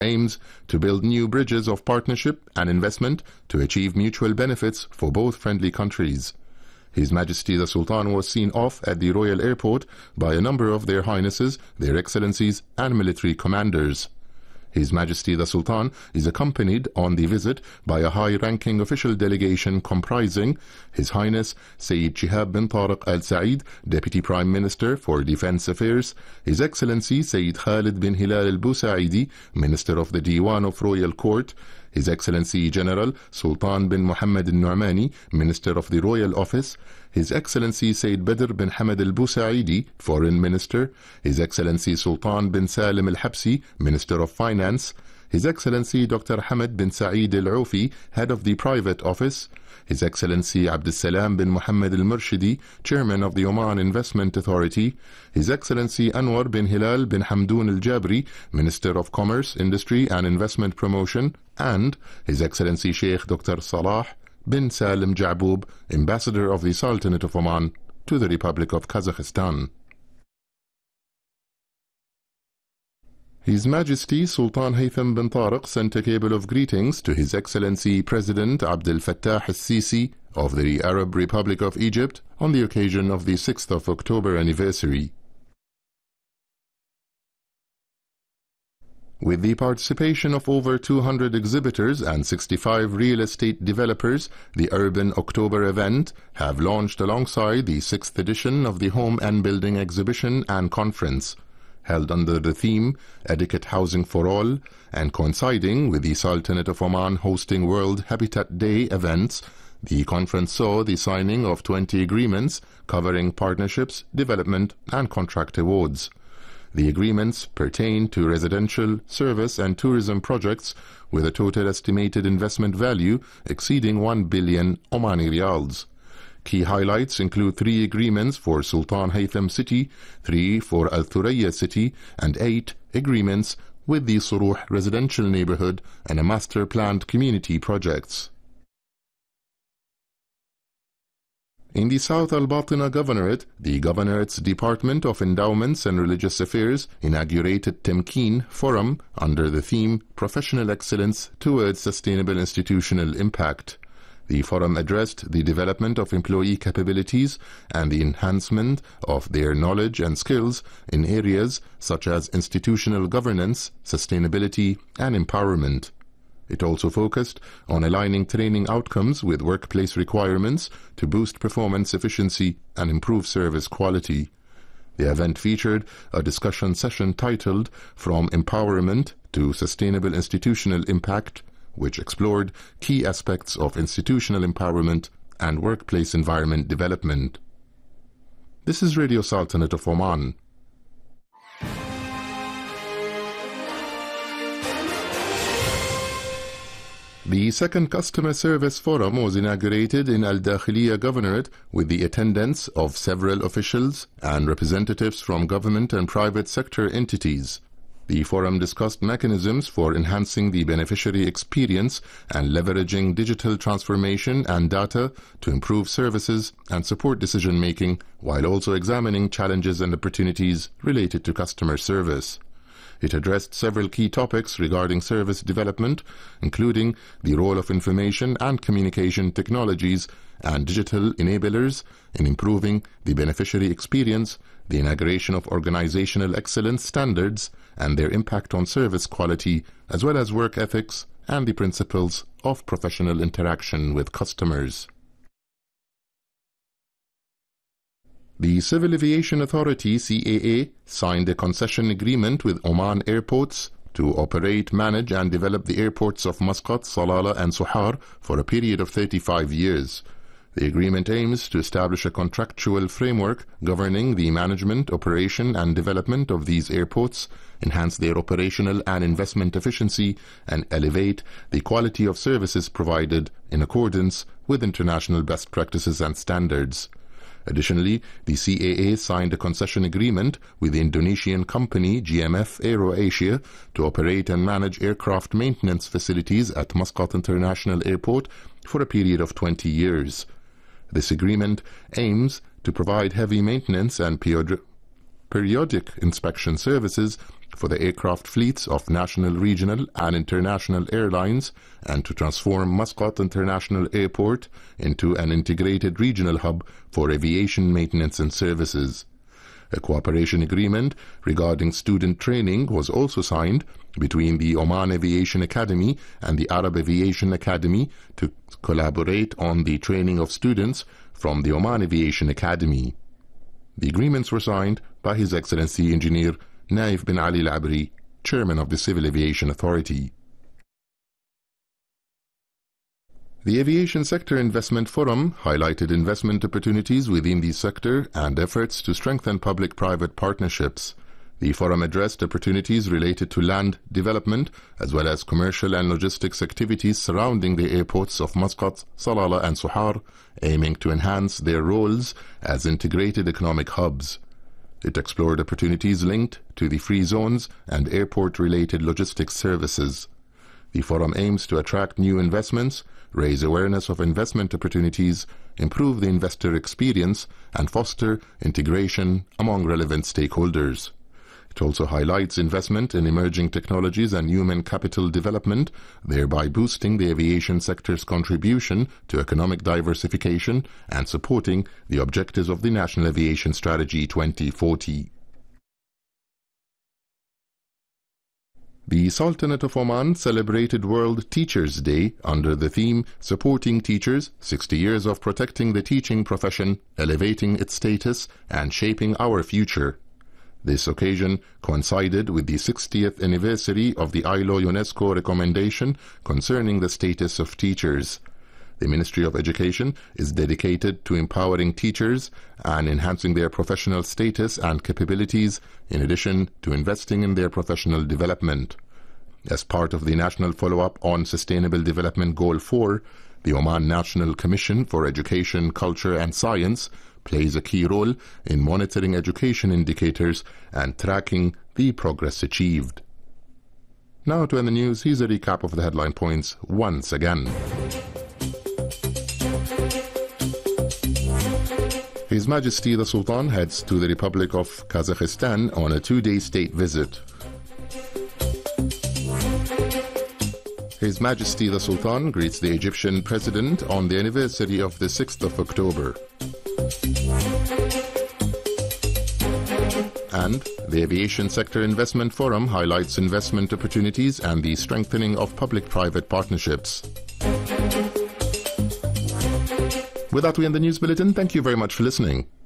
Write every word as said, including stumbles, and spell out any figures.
aims to build new bridges of partnership and investment to achieve mutual benefits for both friendly countries. His Majesty the Sultan was seen off at the Royal Airport by a number of Their Highnesses, Their Excellencies and military commanders. His Majesty the Sultan is accompanied on the visit by a high-ranking official delegation comprising His Highness Sayyid Shihab bin Tariq Al Saeed, Deputy Prime Minister for Defense Affairs, His Excellency Sayyid Khalid bin Hilal Al Busaidi, Minister of the Diwan of Royal Court, His Excellency General Sultan bin Muhammad Al Nu'mani, Minister of the Royal Office, His Excellency Sayyid Badr bin Hamad Al Busaidi, Foreign Minister, His Excellency Sultan bin Salim Al Habsi, Minister of Finance, His Excellency Doctor Hamad bin Saeed Al Aufi, Head of the Private Office, His Excellency Abdul Salam bin Muhammad Al Murshidi, Chairman of the Oman Investment Authority, His Excellency Anwar bin Hilal bin Hamdoun Al Jabri, Minister of Commerce, Industry and Investment Promotion, and His Excellency Sheikh Doctor Salah bin Salim Ja'bub, Ambassador of the Sultanate of Oman to the Republic of Kazakhstan. His Majesty Sultan Haytham bin Tariq sent a cable of greetings to His Excellency President Abdel Fattah al-Sisi of the Arab Republic of Egypt on the occasion of the sixth of October anniversary. With the participation of over two hundred exhibitors and sixty-five real estate developers, the Urban October event have launched alongside the sixth edition of the Home and Building Exhibition and Conference, held under the theme Adequate Housing for All, and coinciding with the Sultanate of Oman hosting World Habitat Day events. The conference saw the signing of twenty agreements covering partnerships, development and contract awards. The agreements pertain to residential, service and tourism projects with a total estimated investment value exceeding one billion Omani Riyals. Key highlights include three agreements for Sultan Haytham City, three for Al Thuraya City, and eight agreements with the Suruh residential neighborhood and a master-planned community projects. In the South Al-Batina Governorate, the Governorate's Department of Endowments and Religious Affairs inaugurated Temkeen Forum under the theme Professional Excellence Towards Sustainable Institutional Impact. The forum addressed the development of employee capabilities and the enhancement of their knowledge and skills in areas such as institutional governance, sustainability, and empowerment. It also focused on aligning training outcomes with workplace requirements to boost performance efficiency and improve service quality. The event featured a discussion session titled From Empowerment to Sustainable Institutional Impact, which explored key aspects of institutional empowerment and workplace environment development. This is Radio Sultanate of Oman. The second Customer Service Forum was inaugurated in Al-Dakhiliya Governorate with the attendance of several officials and representatives from government and private sector entities. The forum discussed mechanisms for enhancing the beneficiary experience and leveraging digital transformation and data to improve services and support decision-making, while also examining challenges and opportunities related to customer service. It addressed several key topics regarding service development, including the role of information and communication technologies and digital enablers in improving the beneficiary experience, the inauguration of organizational excellence standards and their impact on service quality, as well as work ethics and the principles of professional interaction with customers. The Civil Aviation Authority C A A signed a concession agreement with Oman Airports to operate, manage and develop the airports of Muscat, Salalah and Suhar for a period of thirty-five years. The agreement aims to establish a contractual framework governing the management, operation and development of these airports, enhance their operational and investment efficiency, and elevate the quality of services provided in accordance with international best practices and standards. Additionally, the C A A signed a concession agreement with the Indonesian company G M F AeroAsia to operate and manage aircraft maintenance facilities at Muscat International Airport for a period of twenty years. This agreement aims to provide heavy maintenance and periodic inspection services for the aircraft fleets of national, regional and international airlines and to transform Muscat International Airport into an integrated regional hub for aviation maintenance and services. A cooperation agreement regarding student training was also signed between the Oman Aviation Academy and the Arab Aviation Academy to collaborate on the training of students from the Oman Aviation Academy. The agreements were signed by His Excellency Engineer Naif bin Ali Al-Abri, Chairman of the Civil Aviation Authority. The Aviation Sector Investment Forum highlighted investment opportunities within the sector and efforts to strengthen public-private partnerships. The forum addressed opportunities related to land development as well as commercial and logistics activities surrounding the airports of Muscat, Salalah and Suhar, aiming to enhance their roles as integrated economic hubs. It explored opportunities linked to the free zones and airport-related logistics services. The forum aims to attract new investments, raise awareness of investment opportunities, improve the investor experience, and foster integration among relevant stakeholders. It also highlights investment in emerging technologies and human capital development, thereby boosting the aviation sector's contribution to economic diversification and supporting the objectives of the National Aviation Strategy twenty forty. The Sultanate of Oman celebrated World Teachers' Day under the theme Supporting Teachers, sixty years of protecting the teaching profession, elevating its status, and shaping our future. This occasion coincided with the sixtieth anniversary of the I L O UNESCO recommendation concerning the status of teachers. The Ministry of Education is dedicated to empowering teachers and enhancing their professional status and capabilities, in addition to investing in their professional development. As part of the national follow-up on Sustainable Development Goal four, the Oman National Commission for Education, Culture and Science plays a key role in monitoring education indicators and tracking the progress achieved. Now to end the news, here's a recap of the headline points once again. His Majesty the Sultan heads to the Republic of Kazakhstan on a two-day state visit. His Majesty the Sultan greets the Egyptian President on the anniversary of the sixth of October. And the Aviation Sector Investment Forum highlights investment opportunities and the strengthening of public-private partnerships. With that, we end the news bulletin. Thank you very much for listening.